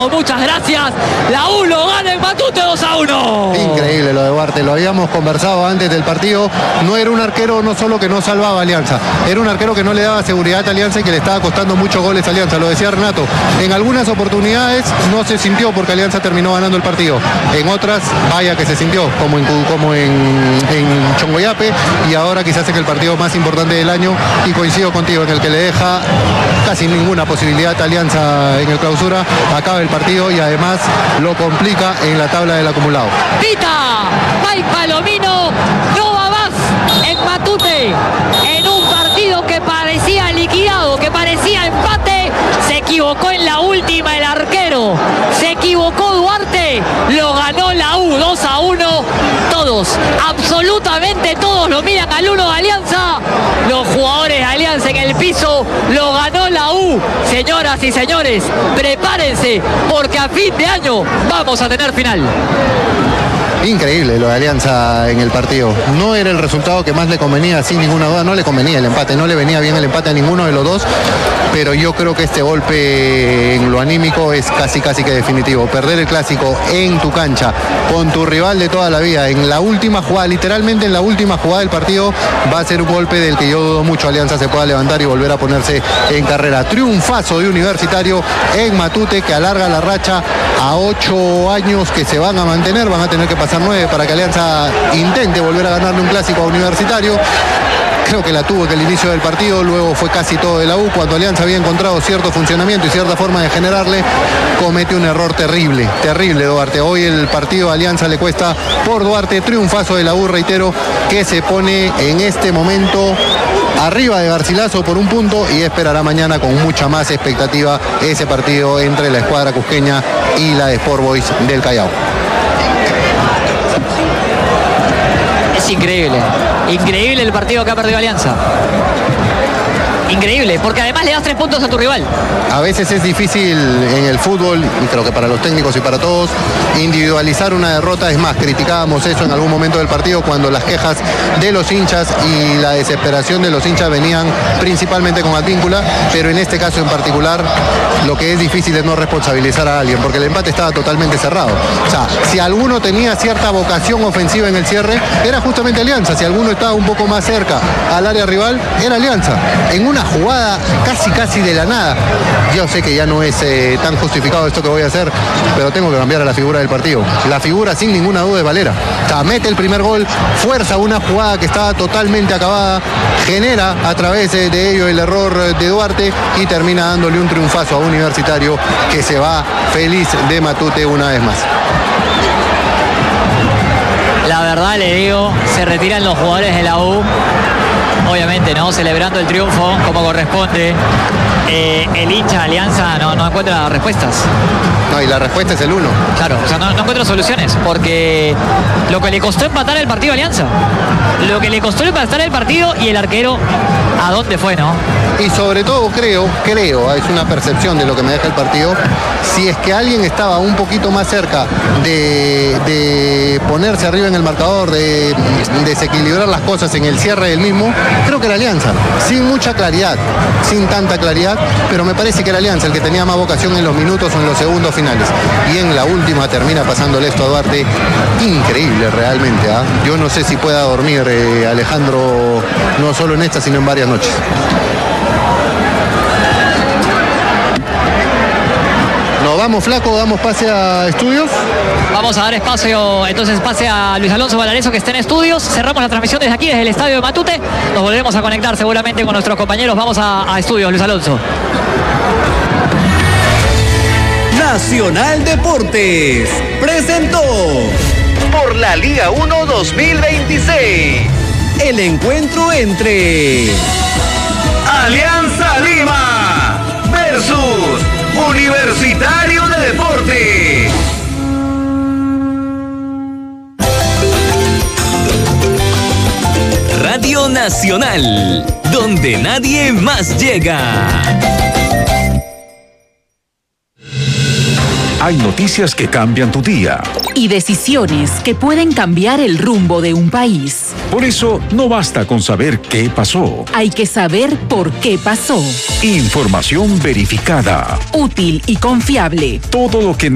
Muchas gracias. La U lo gana en Matute 2-1. Increíble lo de Duarte, lo habíamos conversado antes del partido. No era un arquero no solo que no salvaba a Alianza, era un arquero que no le daba seguridad a Alianza y que le estaba costando muchos goles a Alianza. Lo decía Renato, en algunas oportunidades no se sintió porque Alianza terminó ganando el partido. En otras, vaya que se sintió, como en Chongoyape, y ahora quizás en el partido más importante del año, y coincido contigo, en el que le deja casi ninguna posibilidad a Alianza en el clausura. Acaba el partido y además lo complica en la tabla del acumulado. Pita Mike Palomino, no va más en Matute, en un partido que parecía liquidado, que parecía empate. Se equivocó en la última el arquero, se equivocó Duarte, lo ganó la U 2-1. Todos, absolutamente todos lo miran al 1 de Alianza. Los jugadores de Alianza en el piso, lo ganó la U. Señoras y señores, prepárense porque a fin de año vamos a tener final. Increíble lo de Alianza en el partido. No era el resultado que más le convenía, sin ninguna duda. No le convenía el empate, no le venía bien el empate a ninguno de los dos. Pero yo creo que este golpe en lo anímico es casi que definitivo. Perder el clásico en tu cancha, con tu rival de toda la vida, en la última jugada, literalmente en la última jugada del partido, va a ser un golpe del que yo dudo mucho Alianza se pueda levantar y volver a ponerse en carrera. Triunfazo de Universitario en Matute, que alarga la racha a 8 años que se van a mantener. Van a tener que pasar 9 para que Alianza intente volver a ganarle un clásico a Universitario. Creo que la tuvo que el inicio del partido, luego fue casi todo de la U. Cuando Alianza había encontrado cierto funcionamiento y cierta forma de generarle, comete un error terrible Duarte. Hoy el partido a Alianza le cuesta por Duarte. Triunfazo de la U, reitero, que se pone en este momento arriba de Garcilaso por un punto y esperará mañana con mucha más expectativa ese partido entre la escuadra cusqueña y la de Sport Boys del Callao. Es increíble el partido que ha perdido Alianza. Increíble, porque además le das 3 puntos a tu rival. A veces es difícil en el fútbol, y creo que para los técnicos y para todos, individualizar una derrota. Es más, criticábamos eso en algún momento del partido cuando las quejas de los hinchas y la desesperación de los hinchas venían principalmente con Advíncula, pero en este caso en particular lo que es difícil es no responsabilizar a alguien, porque el empate estaba totalmente cerrado. O sea, si alguno tenía cierta vocación ofensiva en el cierre, era justamente Alianza. Si alguno estaba un poco más cerca al área rival, era Alianza. En una jugada casi de la nada. Yo sé que ya no es tan justificado esto que voy a hacer, pero tengo que cambiar a la figura del partido. La figura sin ninguna duda es Valera. O sea, mete el primer gol, fuerza una jugada que estaba totalmente acabada, genera a través de ello el error de Duarte y termina dándole un triunfazo a Universitario, que se va feliz de Matute una vez más. La verdad le digo, se retiran los jugadores de la U. Obviamente, ¿no? Celebrando el triunfo como corresponde. El hincha de Alianza no encuentra respuestas. No, y la respuesta es el 1. Claro, o sea, no encuentra soluciones, porque lo que le costó empatar el partido a Alianza, lo que le costó empatar el partido y el arquero, ¿a dónde fue, no? Y sobre todo creo, es una percepción de lo que me deja el partido, si es que alguien estaba un poquito más cerca de ponerse arriba en el marcador, de desequilibrar las cosas en el cierre del mismo, creo que era Alianza, sin mucha claridad, sin tanta claridad, pero me parece que era Alianza el que tenía más vocación en los minutos o en los segundos finales. Y en la última termina pasándole esto a Duarte. Increíble realmente, ¿eh? Yo no sé si pueda dormir Alejandro, no solo en esta, sino en varias noches. Nos vamos, flaco, damos pase a estudios. Vamos a dar espacio, entonces pase a Luis Alonso Valareso, que está en estudios. Cerramos la transmisión desde aquí, desde el estadio de Matute. Nos volveremos a conectar seguramente con nuestros compañeros. Vamos a estudios, Luis Alonso. Nacional Deportes presentó por la Liga 1 2026 el encuentro entre Alianza Lima versus Universitario de Deportes. Radio Nacional, donde nadie más llega. Hay noticias que cambian tu día. y decisiones que pueden cambiar el rumbo de un país. Por eso, no basta con saber qué pasó. Hay que saber por qué pasó. Información verificada. Útil y confiable. Todo lo que